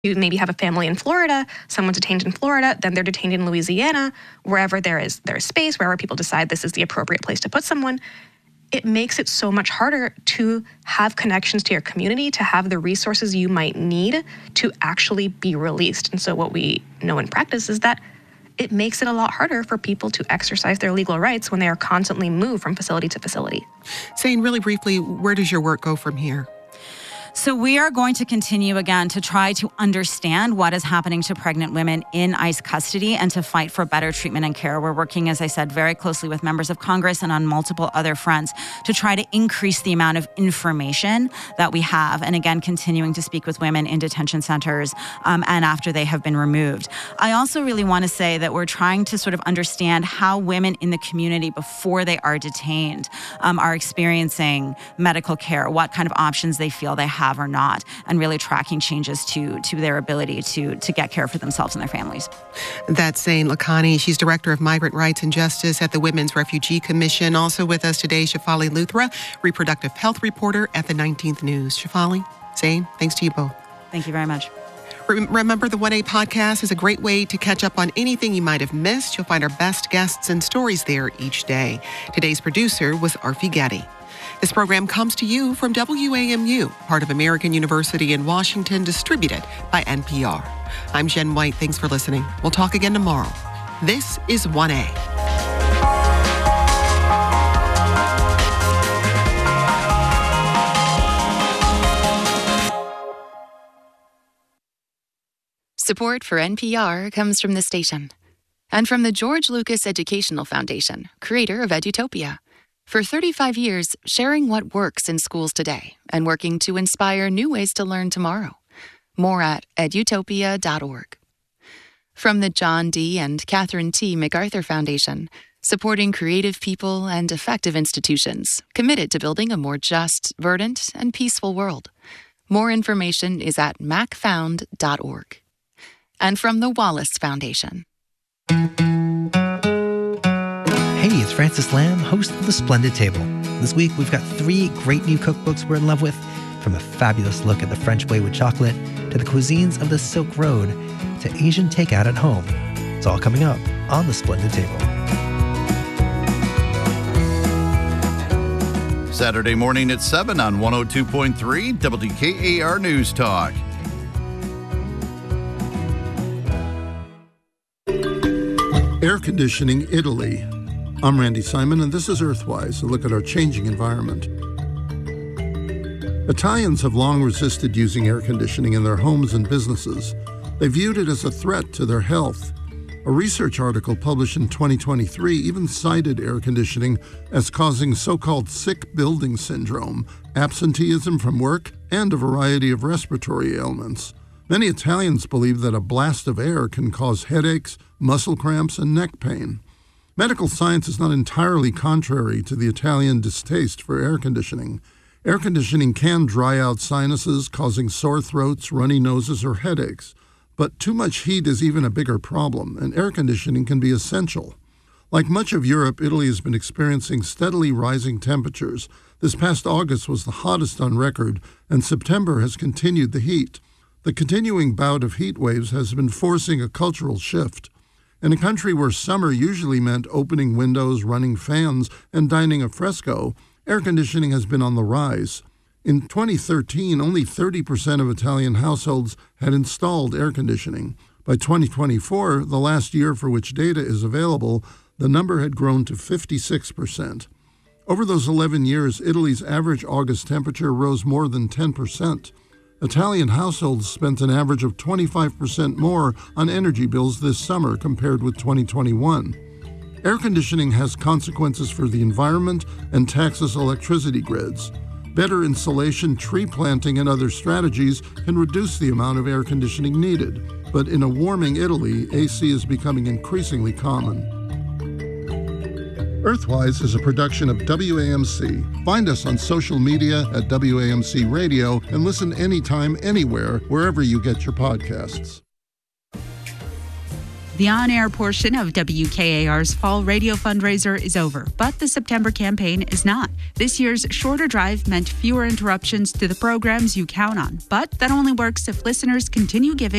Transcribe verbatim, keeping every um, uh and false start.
You maybe have a family in Florida, someone's detained in Florida, then they're detained in Louisiana, wherever there is there is space, wherever people decide this is the appropriate place to put someone. It makes it so much harder to have connections to your community, to have the resources you might need to actually be released. And so what we know in practice is that it makes it a lot harder for people to exercise their legal rights when they are constantly moved from facility to facility. Zane, really briefly, where does your work go from here? So we are going to continue again to try to understand what is happening to pregnant women in ICE custody and to fight for better treatment and care. We're working, as I said, very closely with members of Congress and on multiple other fronts to try to increase the amount of information that we have. And again, continuing to speak with women in detention centers um, and after they have been removed. I also really want to say that we're trying to sort of understand how women in the community before they are detained um, are experiencing medical care, what kind of options they feel they have have or not, and really tracking changes to to their ability to to get care for themselves and their families. That's Zane Lakhani. She's Director of Migrant Rights and Justice at the Women's Refugee Commission. Also with us today, Shefali Luthra, reproductive health reporter at the nineteenth News. Shefali, Zane, thanks to you both. Thank you very much. Remember, the one A podcast is a great way to catch up on anything you might have missed. You'll find our best guests and stories there each day. Today's producer was Arfi Getty. This program comes to you from W A M U, part of American University in Washington, distributed by N P R. I'm Jen White. Thanks for listening. We'll talk again tomorrow. This is one A. Support for N P R comes from the station and from the George Lucas Educational Foundation, creator of Edutopia. For thirty-five years, sharing what works in schools today and working to inspire new ways to learn tomorrow. More at edutopia dot org. From the John D. and Catherine T. MacArthur Foundation, supporting creative people and effective institutions committed to building a more just, verdant, and peaceful world. More information is at mac found dot org. And from the Wallace Foundation. Hey, it's Francis Lamb, host of The Splendid Table. This week, we've got three great new cookbooks we're in love with, from a fabulous look at the French way with chocolate, to the cuisines of the Silk Road, to Asian takeout at home. It's all coming up on The Splendid Table. Saturday morning at seven on one oh two point three W K A R News Talk. Air conditioning Italy. I'm Randy Simon, and this is Earthwise, a look at our changing environment. Italians have long resisted using air conditioning in their homes and businesses. They viewed it as a threat to their health. A research article published in twenty twenty-three even cited air conditioning as causing so-called sick building syndrome, absenteeism from work, and a variety of respiratory ailments. Many Italians believe that a blast of air can cause headaches, muscle cramps, and neck pain. Medical science is not entirely contrary to the Italian distaste for air conditioning. Air conditioning can dry out sinuses, causing sore throats, runny noses, or headaches. But too much heat is even a bigger problem, and air conditioning can be essential. Like much of Europe, Italy has been experiencing steadily rising temperatures. This past August was the hottest on record, and September has continued the heat. The continuing bout of heat waves has been forcing a cultural shift. In a country where summer usually meant opening windows, running fans, and dining a fresco, air conditioning has been on the rise. In twenty thirteen, only thirty percent of Italian households had installed air conditioning. By twenty twenty-four, the last year for which data is available, the number had grown to fifty-six percent. Over those eleven years, Italy's average August temperature rose more than ten percent. Italian households spent an average of twenty-five percent more on energy bills this summer compared with twenty twenty-one. Air conditioning has consequences for the environment and taxes electricity grids. Better insulation, tree planting, and other strategies can reduce the amount of air conditioning needed. But in a warming Italy, A C is becoming increasingly common. Earthwise is a production of W A M C. Find us on social media at W A M C Radio and listen anytime, anywhere, wherever you get your podcasts. The on-air portion of W K A R's fall radio fundraiser is over, but the September campaign is not. This year's shorter drive meant fewer interruptions to the programs you count on, but that only works if listeners continue giving